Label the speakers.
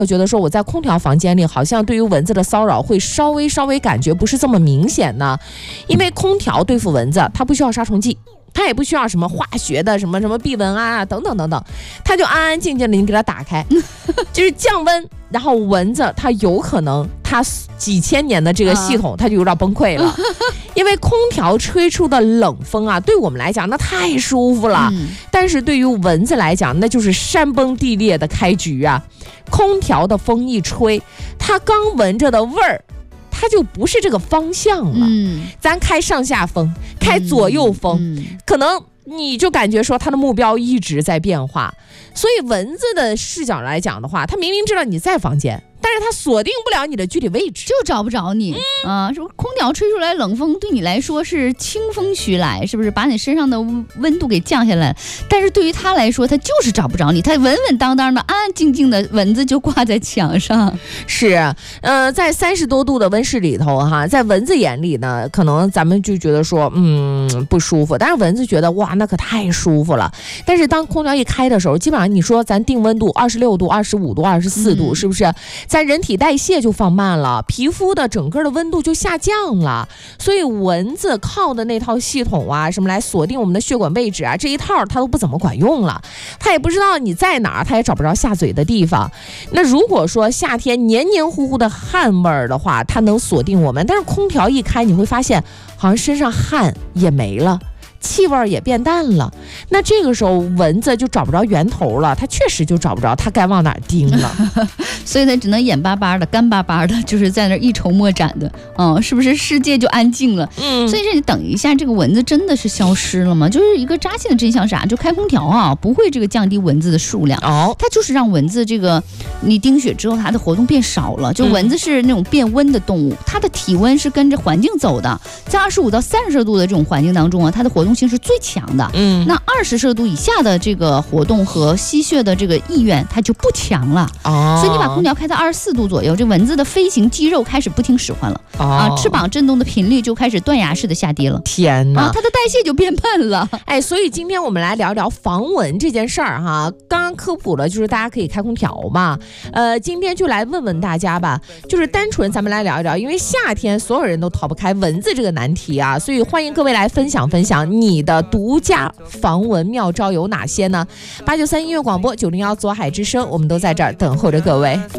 Speaker 1: 我觉得说我在空调房间里好像对于蚊子的骚扰会稍微感觉不是这么明显呢？因为空调对付蚊子，它不需要杀虫剂，它也不需要什么化学的什么避蚊啊等等，它就安安静静的你给它打开，就是降温，然后蚊子它有可能它几千年的这个系统它就有点崩溃了，因为空调吹出的冷风啊，对我们来讲那太舒服了，但是对于蚊子来讲那就是山崩地裂的开局啊。空调的风一吹，它刚闻着的味儿它就不是这个方向了，咱开上下风，开左右风，可能你就感觉说它的目标一直在变化。所以蚊子的视角来讲的话，它明明知道你在房间，但是它锁定不了你的具体位置，
Speaker 2: 就找不着你啊！是不是空调吹出来冷风对你来说是清风徐来，是不是把你身上的温度给降下来？但是对于他来说，他就是找不着你，他稳稳当当的、安安静静的，蚊子就挂在墙上。
Speaker 1: 是，在30多度的温室里头哈，在蚊子眼里呢，可能咱们就觉得说，不舒服，但是蚊子觉得哇，那可太舒服了。但是当空调一开的时候，基本上你说咱定温度26度、25度、24度，是不是？咱人体代谢就放慢了，皮肤的整个的温度就下降了，所以蚊子靠的那套系统啊，什么来锁定我们的血管位置啊，这一套它都不怎么管用了，它也不知道你在哪儿，它也找不着下嘴的地方。那如果说夏天黏黏糊糊的汗味儿的话，它能锁定我们，但是空调一开，你会发现好像身上汗也没了，气味也变淡了，那这个时候蚊子就找不着源头了，它确实就找不着它该往哪儿叮了
Speaker 2: 所以它只能眼巴巴的、干巴巴的，就是在那一筹莫展的，是不是世界就安静了？所以这你等一下，这个蚊子真的是消失了吗？就是一个扎心的真相啥？就开空调啊，不会这个降低蚊子的数量，它就是让蚊子这个你叮血之后，它的活动变少了。就蚊子是那种变温的动物，它的体温是跟着环境走的，在25到30度的这种环境当中啊，它的活动性是最强的。那20摄氏度以下的这个活动和吸血的这个意愿，它就不强了。所以你把空调开到24度左右，这蚊子的飞行肌肉开始不听使唤了，翅膀震动的频率就开始断崖式的下跌了。
Speaker 1: 天哪，
Speaker 2: 它的代谢就变慢了。
Speaker 1: 所以今天我们来聊聊防蚊这件事儿哈。刚刚科普了，就是大家可以开空调嘛。今天就来问问大家吧，就是单纯咱们来聊一聊，因为夏天所有人都逃不开蚊子这个难题啊，所以欢迎各位来分享你的独家防蚊妙招有哪些呢？893音乐广播901左海之声，我们都在这儿等候着各位。